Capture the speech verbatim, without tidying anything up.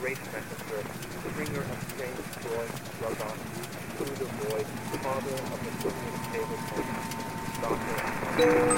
great messenger, bringer of strange joy, Rabban, Buddha boy, father of the brilliant table, daughter of